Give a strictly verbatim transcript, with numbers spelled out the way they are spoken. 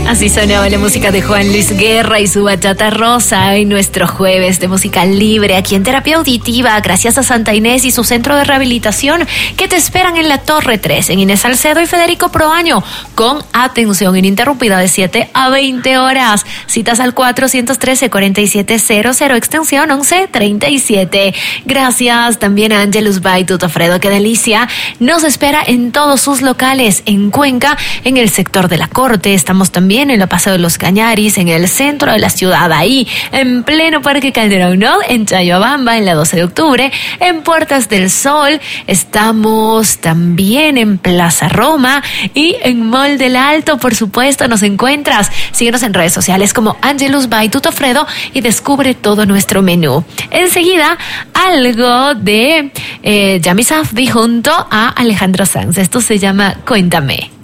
Así sonaba la música de Juan Luis Guerra y su bachata rosa en nuestro jueves de música libre aquí en Terapia Auditiva, gracias a Santa Inés y su centro de rehabilitación que te esperan en la Torre tres, en Inés Salcedo y Federico Proaño, con atención ininterrumpida de siete a veinte horas. Citas al cuatro uno tres, cuatro siete cero cero, extensión once treinta y siete. Gracias también a Angelus by Tutofredo, qué delicia. Nos espera en todos sus locales, en Cuenca, en el sector de la Corte. Estamos también en la Paseo de los Cañaris, en el centro de la ciudad, ahí, en pleno Parque Calderón, ¿no? En Chayabamba, en la doce de octubre, en Puertas del Sol. Estamos también en Plaza Roma y en Mall del Alto, por supuesto, nos encuentras. Síguenos en redes sociales como Angelus by Tutofredo y descubre todo nuestro menú. Enseguida, algo de eh, Yami Safdie junto a Alejandro Sanz. Esto se llama Cuéntame.